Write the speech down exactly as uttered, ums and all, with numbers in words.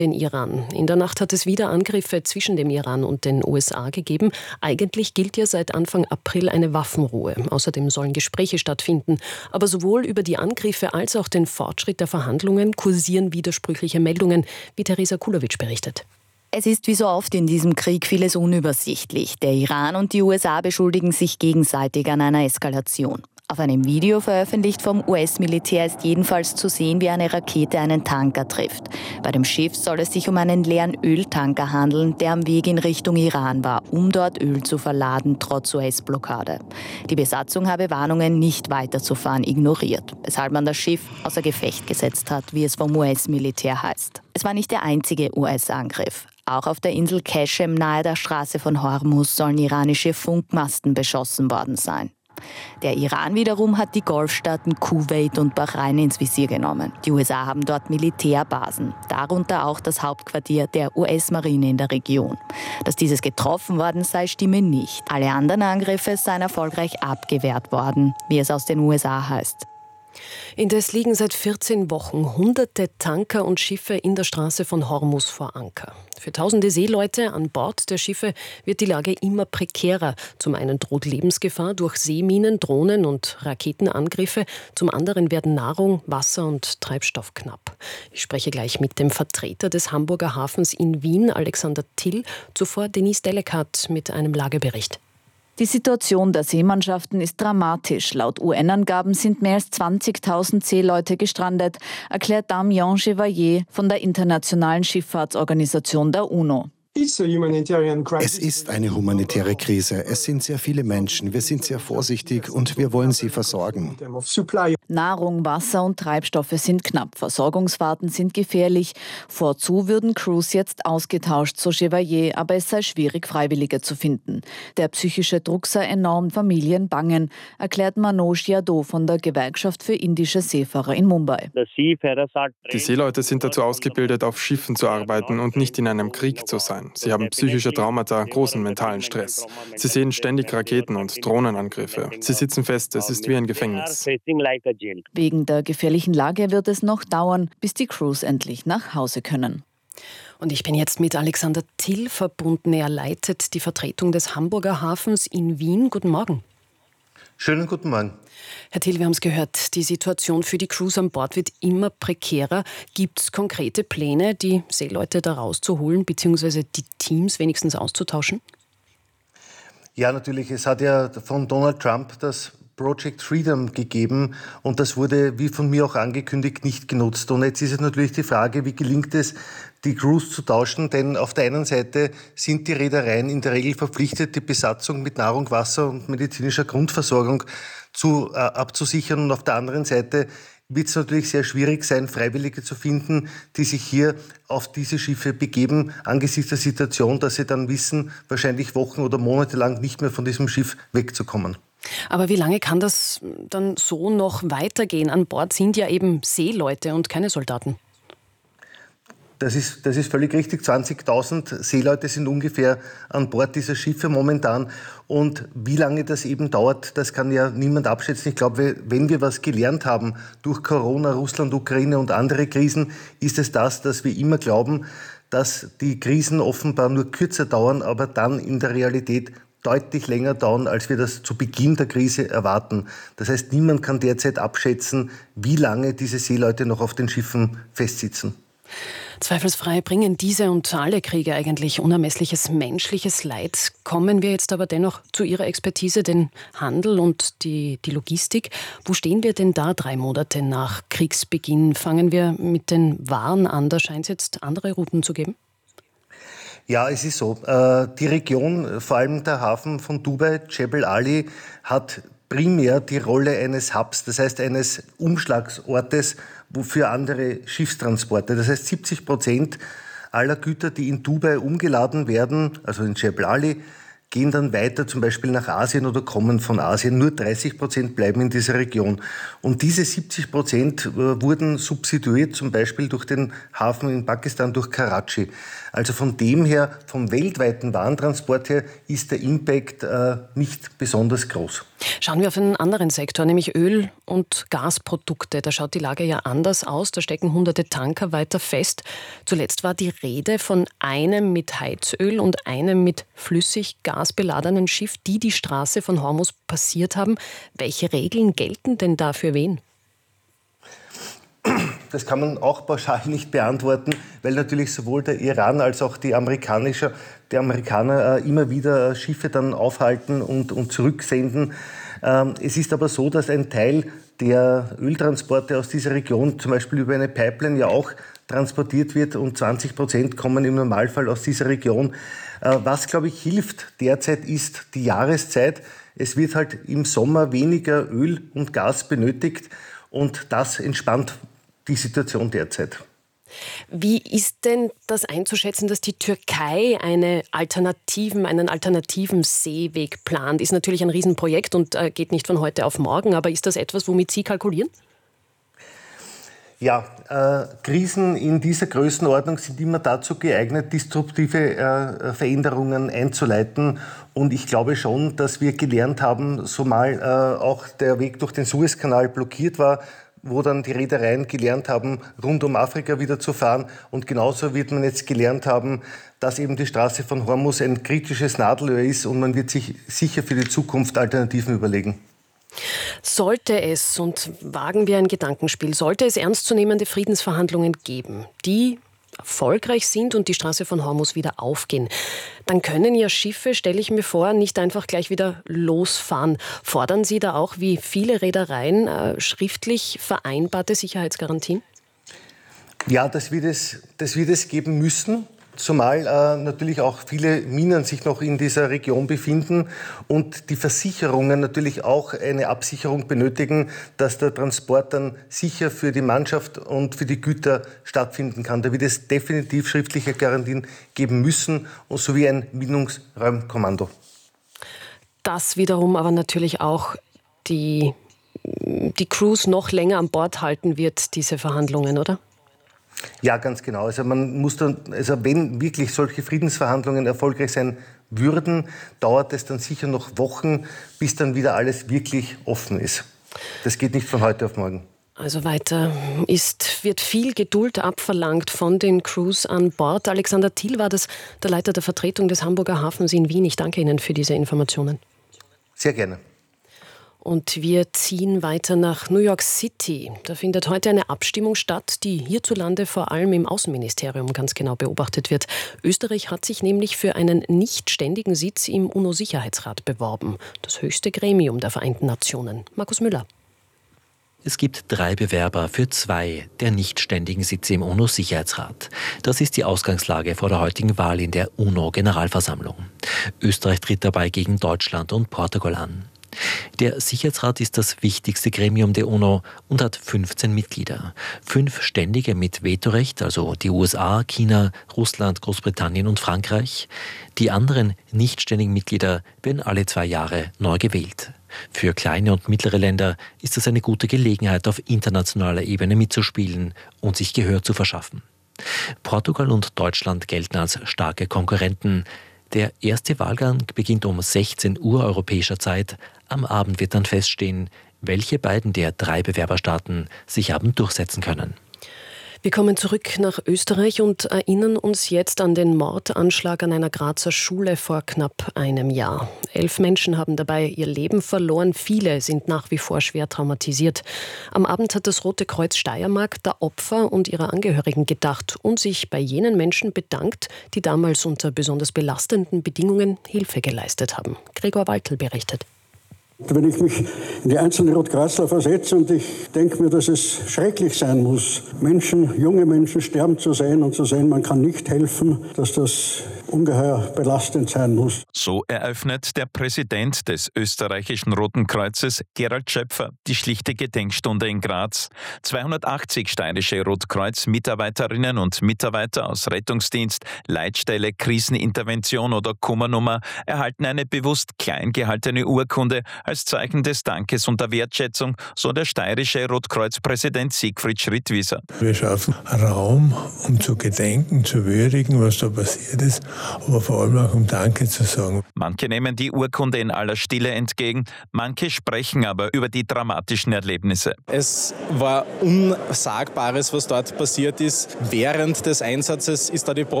Den Iran. In der Nacht hat es wieder Angriffe zwischen dem Iran und den U S A gegeben. Eigentlich gilt ja seit Anfang April eine Waffenruhe. Außerdem sollen Gespräche stattfinden. Aber sowohl über die Angriffe als auch den Fortschritt der Verhandlungen kursieren widersprüchliche Meldungen, wie Theresa Kulowitsch berichtet. Es ist wie so oft in diesem Krieg vieles unübersichtlich. Der Iran und die U S A beschuldigen sich gegenseitig an einer Eskalation. Auf einem Video veröffentlicht vom U S-Militär ist jedenfalls zu sehen, wie eine Rakete einen Tanker trifft. Bei dem Schiff soll es sich um einen leeren Öltanker handeln, der am Weg in Richtung Iran war, um dort Öl zu verladen, trotz U S-Blockade. Die Besatzung habe Warnungen, nicht weiterzufahren, ignoriert, weshalb man das Schiff außer Gefecht gesetzt hat, wie es vom U S-Militär heißt. Es war nicht der einzige U S-Angriff. Auch auf der Insel Keshem nahe der Straße von Hormuz sollen iranische Funkmasten beschossen worden sein. Der Iran wiederum hat die Golfstaaten Kuwait und Bahrain ins Visier genommen. Die U S A haben dort Militärbasen, darunter auch das Hauptquartier der U S-Marine in der Region. Dass dieses getroffen worden sei, stimme nicht. Alle anderen Angriffe seien erfolgreich abgewehrt worden, wie es aus den U S A heißt. Indes liegen seit vierzehn Wochen hunderte Tanker und Schiffe in der Straße von Hormuz vor Anker. Für tausende Seeleute an Bord der Schiffe wird die Lage immer prekärer. Zum einen droht Lebensgefahr durch Seeminen, Drohnen und Raketenangriffe. Zum anderen werden Nahrung, Wasser und Treibstoff knapp. Ich spreche gleich mit dem Vertreter des Hamburger Hafens in Wien, Alexander Till. Zuvor Denise Delekat mit einem Lagebericht. Die Situation der Seemannschaften ist dramatisch. Laut U N-Angaben sind mehr als zwanzigtausend Seeleute gestrandet, erklärt Damien Chevalier von der Internationalen Schifffahrtsorganisation der UNO. Es ist eine humanitäre Krise. Es sind sehr viele Menschen. Wir sind sehr vorsichtig und wir wollen sie versorgen. Nahrung, Wasser und Treibstoffe sind knapp. Versorgungsfahrten sind gefährlich. Vorzu würden Crews jetzt ausgetauscht, so Chevalier, aber es sei schwierig, Freiwillige zu finden. Der psychische Druck sei enorm, Familien bangen, erklärt Manoj Yadav von der Gewerkschaft für indische Seefahrer in Mumbai. Die Seeleute sind dazu ausgebildet, auf Schiffen zu arbeiten und nicht in einem Krieg zu sein. Sie haben psychische Traumata, großen mentalen Stress. Sie sehen ständig Raketen- und Drohnenangriffe. Sie sitzen fest, es ist wie ein Gefängnis. Wegen der gefährlichen Lage wird es noch dauern, bis die Crews endlich nach Hause können. Und ich bin jetzt mit Alexander Till verbunden. Er leitet die Vertretung des Hamburger Hafens in Wien. Guten Morgen. Schönen guten Morgen. Herr Till, wir haben es gehört, die Situation für die Crews an Bord wird immer prekärer. Gibt es konkrete Pläne, die Seeleute da rauszuholen, beziehungsweise die Teams wenigstens auszutauschen? Ja, natürlich. Es hat ja von Donald Trump das Project Freedom gegeben und das wurde, wie von mir auch angekündigt, nicht genutzt. Und jetzt ist es natürlich die Frage, wie gelingt es, die Crews zu tauschen, denn auf der einen Seite sind die Reedereien in der Regel verpflichtet, die Besatzung mit Nahrung, Wasser und medizinischer Grundversorgung zu, äh, abzusichern und auf der anderen Seite wird es natürlich sehr schwierig sein, Freiwillige zu finden, die sich hier auf diese Schiffe begeben, angesichts der Situation, dass sie dann wissen, wahrscheinlich Wochen oder Monate lang nicht mehr von diesem Schiff wegzukommen. Aber wie lange kann das dann so noch weitergehen? An Bord sind ja eben Seeleute und keine Soldaten. Das ist, das ist völlig richtig. zwanzigtausend Seeleute sind ungefähr an Bord dieser Schiffe momentan. Und wie lange das eben dauert, das kann ja niemand abschätzen. Ich glaube, wenn wir was gelernt haben durch Corona, Russland, Ukraine und andere Krisen, ist es das, dass wir immer glauben, dass die Krisen offenbar nur kürzer dauern, aber dann in der Realität deutlich länger dauern, als wir das zu Beginn der Krise erwarten. Das heißt, niemand kann derzeit abschätzen, wie lange diese Seeleute noch auf den Schiffen festsitzen. Zweifelsfrei bringen diese und alle Kriege eigentlich unermessliches menschliches Leid. Kommen wir jetzt aber dennoch zu Ihrer Expertise, den Handel und die, die Logistik. Wo stehen wir denn da drei Monate nach Kriegsbeginn? Fangen wir mit den Waren an. Da scheint es jetzt andere Routen zu geben? Ja, es ist so. Die Region, vor allem der Hafen von Dubai, Jebel Ali, hat primär die Rolle eines Hubs, das heißt eines Umschlagsortes für andere Schiffstransporte. Das heißt, siebzig Prozent aller Güter, die in Dubai umgeladen werden, also in Jebel Ali, gehen dann weiter zum Beispiel nach Asien oder kommen von Asien. Nur dreißig Prozent bleiben in dieser Region. Und diese siebzig Prozent wurden substituiert, zum Beispiel durch den Hafen in Pakistan, durch Karachi. Also von dem her, vom weltweiten Warentransport her, ist der Impact äh, nicht besonders groß. Schauen wir auf einen anderen Sektor, nämlich Öl- und Gasprodukte. Da schaut die Lage ja anders aus. Da stecken hunderte Tanker weiter fest. Zuletzt war die Rede von einem mit Heizöl und einem mit Flüssiggas beladenen Schiff, die die Straße von Hormuz passiert haben. Welche Regeln gelten denn da für wen? Das kann man auch pauschal nicht beantworten, weil natürlich sowohl der Iran als auch die Amerikaner, die Amerikaner äh, immer wieder Schiffe dann aufhalten und, und zurücksenden. Ähm, es ist aber so, dass ein Teil der Öltransporte aus dieser Region, zum Beispiel über eine Pipeline, ja auch transportiert wird und zwanzig Prozent kommen im Normalfall aus dieser Region. Äh, was, glaube ich, hilft derzeit ist die Jahreszeit. Es wird halt im Sommer weniger Öl und Gas benötigt und das entspannt die Situation derzeit. Wie ist denn das einzuschätzen, dass die Türkei eine alternativen, einen alternativen Seeweg plant? Ist natürlich ein Riesenprojekt und äh, geht nicht von heute auf morgen, aber ist das etwas, womit Sie kalkulieren? Ja, äh, Krisen in dieser Größenordnung sind immer dazu geeignet, disruptive äh, Veränderungen einzuleiten. Und ich glaube schon, dass wir gelernt haben, zumal äh, auch der Weg durch den Suezkanal blockiert war, wo dann die Reedereien gelernt haben, rund um Afrika wieder zu fahren. Und genauso wird man jetzt gelernt haben, dass eben die Straße von Hormuz ein kritisches Nadelöhr ist und man wird sich sicher für die Zukunft Alternativen überlegen. Sollte es, und wagen wir ein Gedankenspiel, sollte es ernstzunehmende Friedensverhandlungen geben, die erfolgreich sind und die Straße von Hormuz wieder aufgehen, dann können ja Schiffe, stelle ich mir vor, nicht einfach gleich wieder losfahren. Fordern Sie da auch, wie viele Reedereien, äh, schriftlich vereinbarte Sicherheitsgarantien? Ja, das wird es, das wird es geben müssen. Zumal äh, natürlich auch viele Minen sich noch in dieser Region befinden und die Versicherungen natürlich auch eine Absicherung benötigen, dass der Transport dann sicher für die Mannschaft und für die Güter stattfinden kann. Da wird es definitiv schriftliche Garantien geben müssen, sowie ein Minungsräumkommando. Das wiederum aber natürlich auch die, die Crews noch länger an Bord halten wird, diese Verhandlungen, oder? Ja, ganz genau. Also man muss dann, also wenn wirklich solche Friedensverhandlungen erfolgreich sein würden, dauert es dann sicher noch Wochen, bis dann wieder alles wirklich offen ist. Das geht nicht von heute auf morgen. Also weiter ist, wird viel Geduld abverlangt von den Crews an Bord. Alexander Thiel war das, der Leiter der Vertretung des Hamburger Hafens in Wien. Ich danke Ihnen für diese Informationen. Sehr gerne. Und wir ziehen weiter nach New York City. Da findet heute eine Abstimmung statt, die hierzulande vor allem im Außenministerium ganz genau beobachtet wird. Österreich hat sich nämlich für einen nicht ständigen Sitz im UNO-Sicherheitsrat beworben. Das höchste Gremium der Vereinten Nationen. Markus Müller. Es gibt drei Bewerber für zwei der nicht ständigen Sitze im UNO-Sicherheitsrat. Das ist die Ausgangslage vor der heutigen Wahl in der UNO-Generalversammlung. Österreich tritt dabei gegen Deutschland und Portugal an. Der Sicherheitsrat ist das wichtigste Gremium der UNO und hat fünfzehn Mitglieder. Fünf Ständige mit Vetorecht, also die U S A, China, Russland, Großbritannien und Frankreich. Die anderen nichtständigen Mitglieder werden alle zwei Jahre neu gewählt. Für kleine und mittlere Länder ist das eine gute Gelegenheit, auf internationaler Ebene mitzuspielen und sich Gehör zu verschaffen. Portugal und Deutschland gelten als starke Konkurrenten. Der erste Wahlgang beginnt um sechzehn Uhr europäischer Zeit. Am Abend wird dann feststehen, welche beiden der drei Bewerberstaaten sich haben durchsetzen können. Wir kommen zurück nach Österreich und erinnern uns jetzt an den Mordanschlag an einer Grazer Schule vor knapp einem Jahr. Elf Menschen haben dabei ihr Leben verloren. Viele sind nach wie vor schwer traumatisiert. Am Abend hat das Rote Kreuz Steiermark der Opfer und ihrer Angehörigen gedacht und sich bei jenen Menschen bedankt, die damals unter besonders belastenden Bedingungen Hilfe geleistet haben. Gregor Waltl berichtet. Wenn ich mich in die einzelnen Rotkreuzler versetze und ich denke mir, dass es schrecklich sein muss, Menschen, junge Menschen sterben zu sehen und zu sehen, man kann nicht helfen, dass das ungeheuer belastend sein muss. So eröffnet der Präsident des österreichischen Roten Kreuzes, Gerald Schöpfer, die schlichte Gedenkstunde in Graz. zweihundertachtzig steirische Rotkreuz-Mitarbeiterinnen und Mitarbeiter aus Rettungsdienst, Leitstelle, Krisenintervention oder Kummernummer erhalten eine bewusst klein gehaltene Urkunde als Zeichen des Dankes und der Wertschätzung, so der steirische Rotkreuz-Präsident Siegfried Schrittwieser. Wir schaffen Raum, um zu gedenken, zu würdigen, was da passiert ist. aber vor allem auch um Danke zu sagen. Manche nehmen die Urkunde in aller Stille entgegen, manche sprechen aber über die dramatischen Erlebnisse. Es war Unsagbares, was dort passiert ist. Während des Einsatzes ist da die